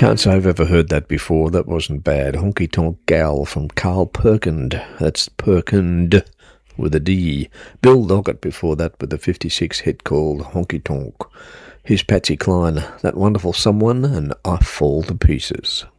Can't say I've ever heard that before. That wasn't bad. Honky Tonk Gal from Carl Perkins. That's Perkins with a D. Bill Loggett before that with a 56 hit called Honky Tonk. Here's Patsy Cline, That Wonderful Someone, and I Fall to Pieces.